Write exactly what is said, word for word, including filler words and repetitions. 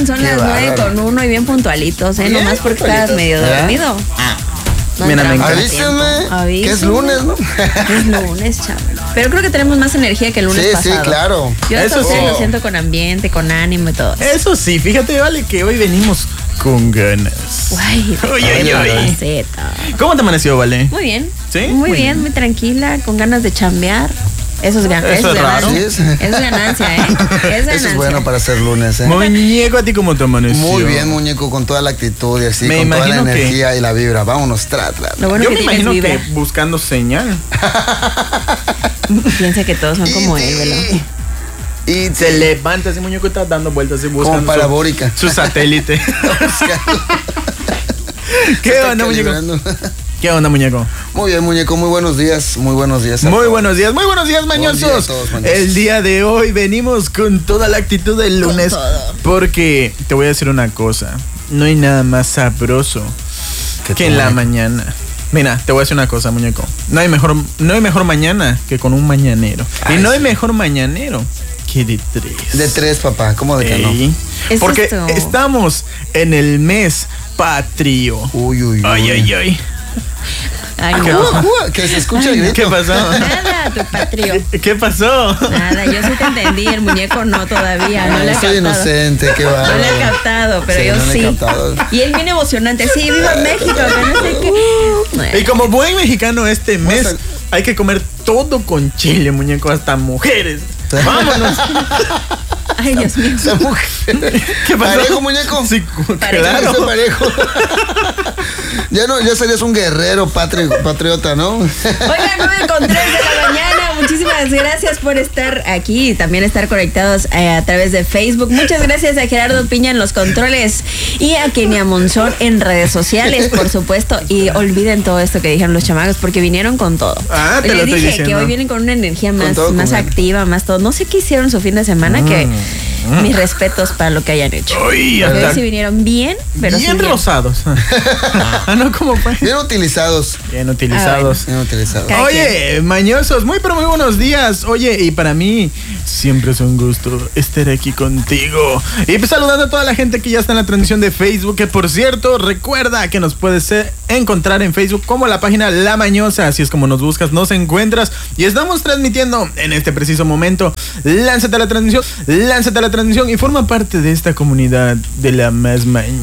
son las nueve con uno y bien puntualitos, ¿eh? Nomás porque estabas medio dormido. Ah. No Mira, avísenme que es lunes, ¿no? Es lunes, chaval. Pero creo que tenemos más energía que el lunes sí, pasado. Sí, claro. Yo eso sí. sí. Lo siento con ambiente, con ánimo y todo eso. Eso sí, fíjate, Vale, que hoy venimos con ganas. Uy, Uy, uy, uy. ¿Cómo te amaneció, Vale? Muy bien. ¿Sí? Muy, Muy bien, bien. muy tranquila, con ganas de chambear. Eso es, gan- Eso eso es es raro. ganancia. Sí, es. Eso es ganancia, ¿eh? Es ganancia. Eso es bueno para ser lunes, ¿eh? Muñeco, ¿a ti cómo te amaneció? Muy bien, muñeco, con toda la actitud y así, Me con toda la imagino que- energía y la vibra. Vámonos, tra, tra. Lo bueno Yo que me tienes imagino vibra. que buscando señal. Piensa que todos son como él, ¿verdad? Y Se levanta, ese muñeco está dando vueltas y buscando como parabólica. su, su satélite. ¿Qué onda, muñeco? ¿Qué onda, muñeco? Muy bien, muñeco, muy buenos días, muy buenos días. a Muy todos. buenos días, muy buenos días, mañosos. Buen día a todos, mañosos. El día de hoy venimos con toda la actitud del lunes. todo. Porque te voy a decir una cosa. No hay nada más sabroso ¿Qué que tú, en la muñeco? mañana. Mira, te voy a decir una cosa, muñeco. No hay mejor, no hay mejor mañana que con un mañanero. Ay, y no hay sí. mejor mañanero que de tres. De tres, papá, ¿cómo de que no? Ey, Es Porque esto. estamos en el mes patrio. Uy, uy, uy. Ay, ay, ay. Ay, Ujú, no. ujú, que se escucha el grito. ¿Qué pasó? Nada, tu patrio. ¿Qué pasó? Nada, yo sí te entendí, el muñeco no todavía, no le he Soy captado. inocente, qué va. No le he captado, pero Sí, yo no le he sí. captado. Y él bien emocionante, sí, viva México, que no sé qué. Y como buen mexicano este mes Vamos hay que comer todo con chile, muñeco, hasta mujeres. Vámonos. Ay, Dios mío. Esa mujer. ¿Qué pasó? ¿Parejo, muñeco? Sí, Parejo. Ese claro. parejo. Ya no, ya serías un guerrero patri- patriota, ¿no? Oigan, nueve con tres de la mañana. Muchísimas gracias por estar aquí y también estar conectados eh, a través de Facebook. Muchas gracias a Gerardo Piña en los controles y a Kenia Monzón en redes sociales, por supuesto. Y olviden todo esto que dijeron los chamacos porque vinieron con todo. Ah, te Les lo estoy dije diciendo. que hoy vienen con una energía más, todo, más con- activa, más todo. No sé qué hicieron su fin de semana, que mis respetos para lo que hayan hecho. Uy, Porque hasta hoy sí vinieron bien, pero bien sí bien. rosados. Ah, no, ¿cómo fue? Bien utilizados. Bien utilizados. Bien utilizados. Cada Oye, mañosos, muy pero muy buenos días. Oye, y para mí siempre es un gusto estar aquí contigo. Y pues saludando a toda la gente que ya está en la transmisión de Facebook, que por cierto, recuerda que nos puedes eh, encontrar en Facebook como la página La Mañosa. Así es como nos buscas, nos encuentras. Y estamos transmitiendo en este preciso momento. Lánzate a la transmisión, lánzate a la transmisión y forma parte de esta comunidad de la más mañana.